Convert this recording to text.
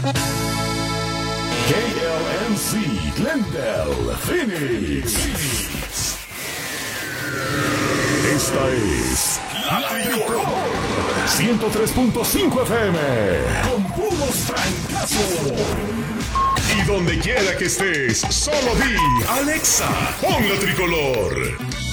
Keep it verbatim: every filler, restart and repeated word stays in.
K L M C, Glendale, Phoenix. Esta es La Tricolor ciento tres punto cinco F M, con puros trancazos. Y donde quiera que estés, solo di Alexa, pon La Tricolor.